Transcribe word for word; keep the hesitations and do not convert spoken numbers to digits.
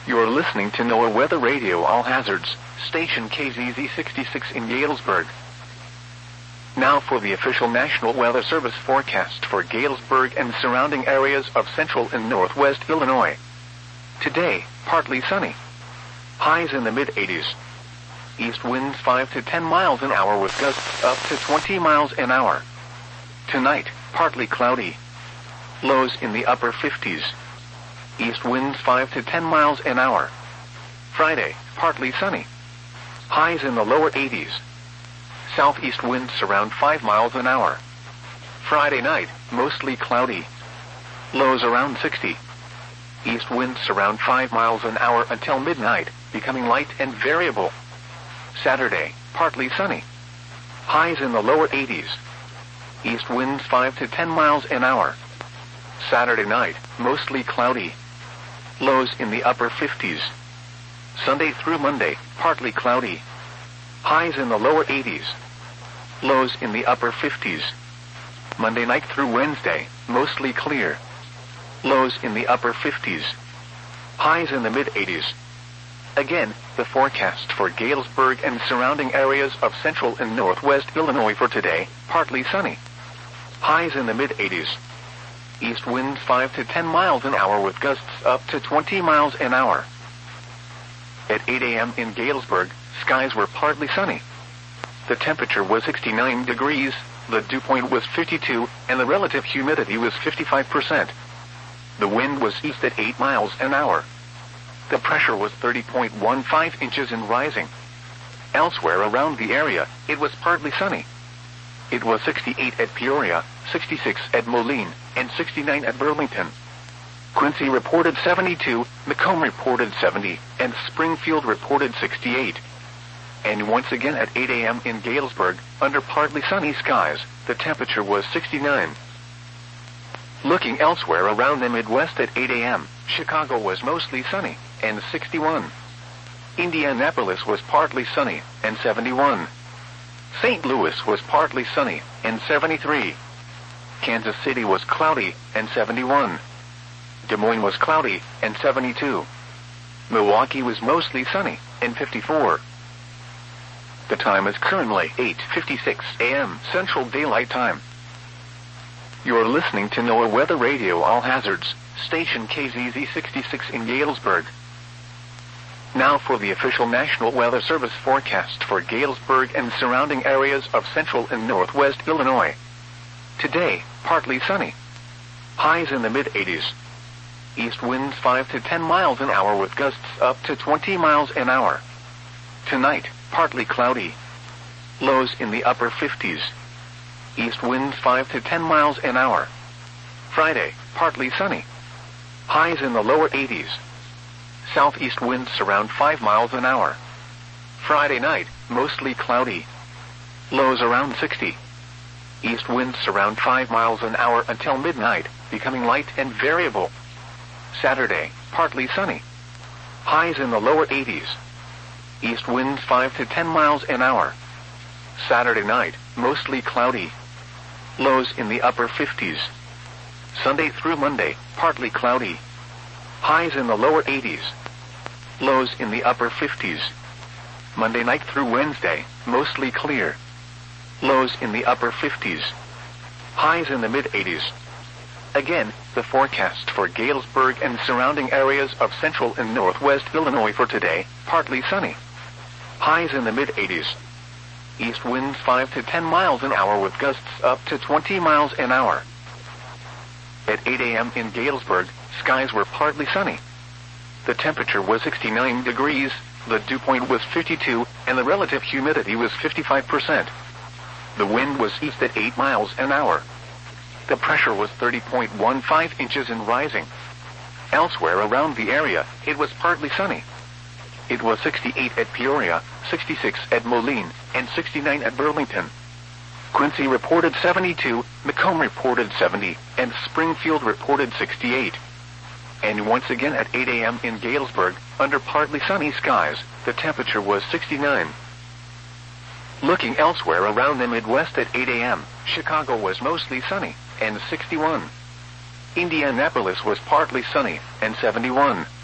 You're listening to NOAA Weather Radio All Hazards, station K Z Z sixty-six in Galesburg. Now for the official National Weather Service forecast for Galesburg and surrounding areas of central and northwest Illinois. Today, partly sunny. Highs in the mid eighties. East winds five to ten miles an hour with gusts up to twenty miles an hour. Tonight, partly cloudy. Lows in the upper fifties. East winds five to ten miles an hour. Friday, partly sunny. Highs in the lower eighties. Southeast winds around five miles an hour. Friday night, mostly cloudy. Lows around sixty. East winds around five miles an hour until midnight, becoming light and variable. Saturday, partly sunny. Highs in the lower eighties. East winds five to ten miles an hour. Saturday night, mostly cloudy. Lows in the upper fifties. Sunday through Monday, partly cloudy. Highs in the lower eighties. Lows in the upper fifties. Monday night through Wednesday, mostly clear. Lows in the upper fifties. Highs in the mid eighties. Again, the forecast for Galesburg and surrounding areas of central and northwest Illinois for today, partly sunny. Highs in the mid eighties. East winds five to ten miles an hour with gusts up to twenty miles an hour. At eight a.m. in Galesburg, skies were partly sunny. The temperature was sixty-nine degrees, the dew point was fifty-two, and the relative humidity was fifty-five percent. The wind was east at eight miles an hour. The pressure was thirty point one five inches and rising. Elsewhere around the area, it was partly sunny. It was sixty-eight at Peoria, sixty-six at Moline, and sixty-nine at Burlington. Quincy reported seventy-two, Macomb reported seventy, and Springfield reported sixty-eight. And once again at eight a.m. in Galesburg, under partly sunny skies, the temperature was sixty-nine. Looking elsewhere around the Midwest at eight a.m., Chicago was mostly sunny, and sixty-one. Indianapolis was partly sunny, and seventy-one. Saint Louis was partly sunny, and seventy-three. Kansas City was cloudy, and seventy-one. Des Moines was cloudy, and seventy-two. Milwaukee was mostly sunny, and fifty-four. The time is currently eight fifty-six a.m. Central Daylight Time. You're listening to NOAA Weather Radio All Hazards, station K Z Z sixty-six in Galesburg. Now for the official National Weather Service forecast for Galesburg and surrounding areas of central and northwest Illinois. Today, partly sunny. Highs in the mid eighties. East winds five to ten miles an hour with gusts up to twenty miles an hour. Tonight, partly cloudy. Lows in the upper fifties. East winds five to ten miles an hour. Friday, partly sunny. Highs in the lower eighties. Southeast winds around five miles an hour. Friday night, mostly cloudy. Lows around sixty. East winds around five miles an hour until midnight, becoming light and variable. Saturday, partly sunny. Highs in the lower eighties. East winds five to ten miles an hour. Saturday night, mostly cloudy. Lows in the upper fifties. Sunday through Monday, partly cloudy. Highs in the lower eighties. Lows in the upper fifties. Monday night through Wednesday, mostly clear. Lows in the upper fifties. Highs in the mid eighties. Again, the forecast for Galesburg and surrounding areas of central and northwest Illinois for today, partly sunny. Highs in the mid eighties. East winds five to ten miles an hour with gusts up to twenty miles an hour. At eight a.m. in Galesburg, skies were partly sunny. The temperature was sixty-nine degrees, the dew point was fifty-two, and the relative humidity was fifty-five percent. The wind was east at eight miles an hour. The pressure was thirty point one five inches and rising. Elsewhere around the area, it was partly sunny. It was sixty-eight at Peoria, sixty-six at Moline, and sixty-nine at Burlington. Quincy reported seventy-two, Macomb reported seventy, and Springfield reported sixty-eight. And once again at eight a.m. in Galesburg, under partly sunny skies, the temperature was sixty-nine. Looking elsewhere around the Midwest at eight a.m., Chicago was mostly sunny, and sixty-one. Indianapolis was partly sunny, and seventy-one.